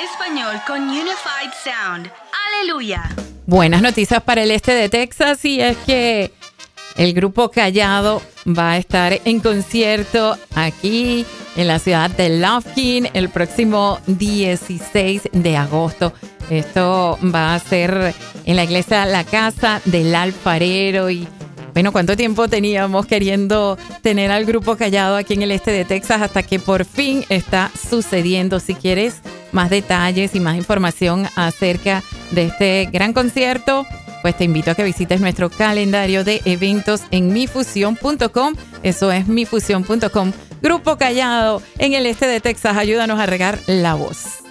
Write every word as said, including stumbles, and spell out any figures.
español con Unified Sound. ¡Aleluya! Buenas noticias para el este de Texas, y es que el grupo Callado va a estar en concierto aquí en la ciudad de Lufkin el próximo dieciséis de agosto. Esto va a ser en la iglesia La Casa del Alfarero. Y bueno, ¿cuánto tiempo teníamos queriendo tener al grupo Callado aquí en el este de Texas? Hasta que por fin está sucediendo. Si quieres más detalles y más información acerca de este gran concierto, pues te invito a que visites nuestro calendario de eventos en mi fusión punto com. Eso es mi fusión punto com. Grupo Callado en el este de Texas. Ayúdanos a regar la voz.